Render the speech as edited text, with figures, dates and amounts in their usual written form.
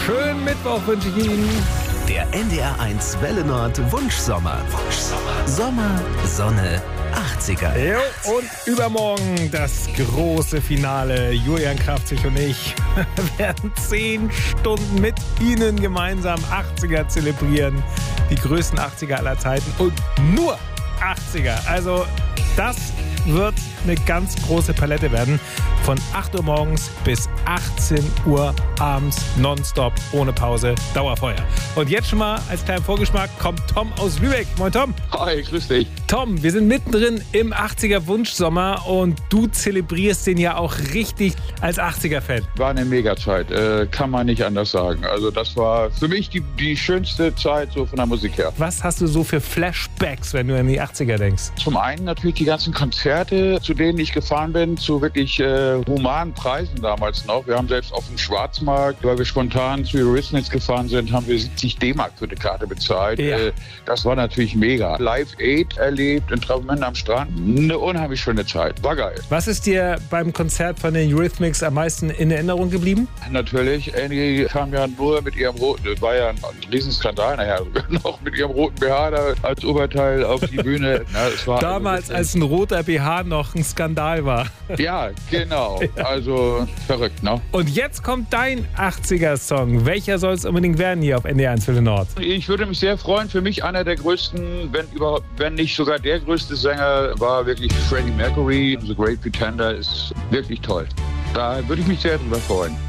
Schönen Mittwoch wünsche ich Ihnen. Der NDR1 Welle Nord Wunschsommer. Sommer, Sonne, 80er. Jo, und übermorgen das große Finale. Julian Kraftzig und ich werden 10 Stunden mit Ihnen gemeinsam 80er zelebrieren. Die größten 80er aller Zeiten und nur 80er. Also das wird eine ganz große Palette werden. Von 8 Uhr morgens bis 18 Uhr abends nonstop, ohne Pause, Dauerfeuer. Und jetzt schon mal als kleinen Vorgeschmack kommt Tom aus Lübeck. Moin Tom. Hi, grüß dich. Tom, wir sind mittendrin im 80er Wunschsommer und du zelebrierst den ja auch richtig als 80er-Fan. War eine Mega-Zeit, kann man nicht anders sagen. Also das war für mich die schönste Zeit so von der Musik her. Was hast du so für Flashbacks, wenn du an die 80er denkst? Zum einen natürlich die ganzen Konzerte, zu denen ich gefahren bin, zu wirklich humanen Preisen damals noch. Wir haben selbst auf dem Schwarzmarkt, weil wir spontan zu Eurythmics gefahren sind, haben wir 70 D-Mark für die Karte bezahlt. Ja. Das war natürlich mega. Live Aid erlebt in Travemünde am Strand. Eine unheimlich schöne Zeit. War geil. Was ist dir beim Konzert von den Eurythmics am meisten in Erinnerung geblieben? Natürlich. Annie kam ja nur mit ihrem roten, das war ja ein Riesenskandal nachher, noch mit ihrem roten BH da als Oberteil auf die Bühne. Na, es war Damals, als ein roter BH noch ein Skandal war. Ja, genau. Ja. Also verrückt, ne? Und jetzt kommt dein 80er-Song. Welcher soll es unbedingt werden hier auf NDR1 Welle Nord? Ich würde mich sehr freuen. Für mich einer der größten, wenn nicht sogar der größte Sänger, war wirklich Freddie Mercury. The Great Pretender ist wirklich toll. Da würde ich mich sehr drüber freuen.